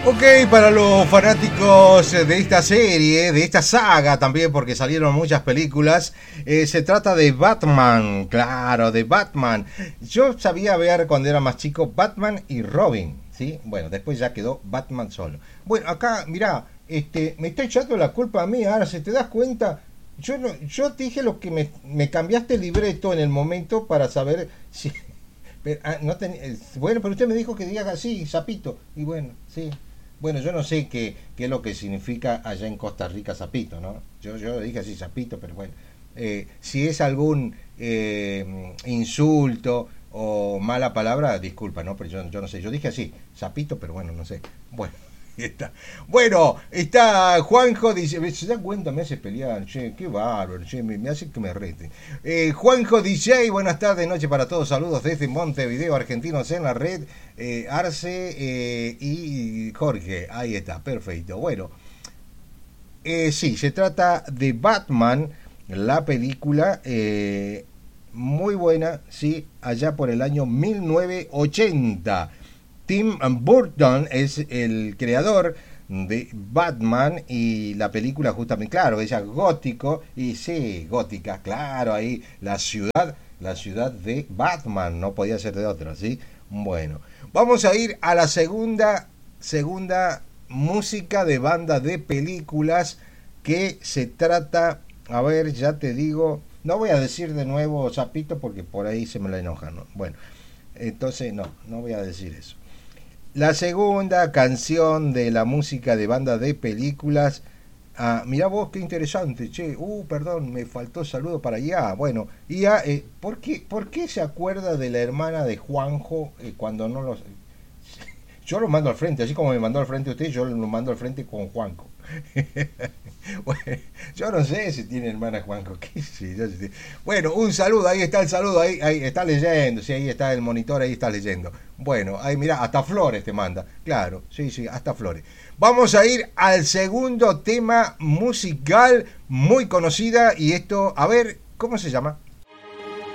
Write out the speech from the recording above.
Ok, para los fanáticos de esta serie, de esta saga también, porque salieron muchas películas, se trata de Batman, claro, de Batman. Yo sabía ver cuando era más chico Batman y Robin, ¿sí? Bueno, después ya quedó Batman solo. Bueno, acá, mirá, me está echando la culpa a mí, ahora si te das cuenta, yo te dije lo que me cambiaste el libreto en el momento para saber si... Pero, bueno, pero usted me dijo que diga así, sapito, y bueno, sí. Bueno, yo no sé qué es lo que significa allá en Costa Rica sapito, ¿no? Yo dije así sapito, pero bueno. Si es algún insulto o mala palabra, disculpa, ¿no? Pero yo no sé. Yo dije así, sapito, pero bueno, no sé. Bueno. Está. Bueno, está Juanjo, dice, se da cuenta, me hace pelear, che, qué bárbaro, che, me hace que me rete. Juanjo DJ, buenas tardes, noche para todos, saludos desde Montevideo, argentinos en la red, Arce y Jorge, ahí está, perfecto. Bueno, sí, se trata de Batman, la película, muy buena, sí, allá por el año 1980. Tim Burton es el creador de Batman y la película justamente, claro, ella gótico y sí, gótica, claro, ahí la ciudad de Batman, no podía ser de otra, ¿sí? Bueno, vamos a ir a la segunda música de banda de películas que se trata, a ver, ya te digo, no voy a decir de nuevo Zapito porque por ahí se me la enojan, ¿no? Bueno, entonces no voy a decir eso. La segunda canción de la música de banda de películas. Mirá vos, qué interesante, che. Perdón, me faltó saludo para IA. Bueno, IA, ¿por qué se acuerda de la hermana de Juanjo cuando no los... Yo lo mando al frente, así como me mandó al frente usted, yo lo mando al frente con Juanjo. Bueno, yo no sé si tiene hermana Juanjo. ¿Qué sé yo? Bueno, un saludo, ahí está el saludo, ahí está leyendo, sí, ahí está el monitor, ahí está leyendo. Bueno, ahí mira, hasta Flores te manda, claro, sí, hasta Flores. Vamos a ir al segundo tema musical muy conocida y esto, a ver, ¿cómo se llama?